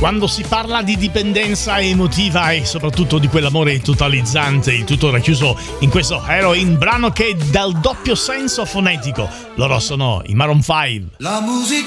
Quando si parla di dipendenza emotiva e soprattutto di quell'amore totalizzante, il tutto racchiuso in questo Heroin, brano che dal doppio senso fonetico. Loro sono i Maroon 5. La musica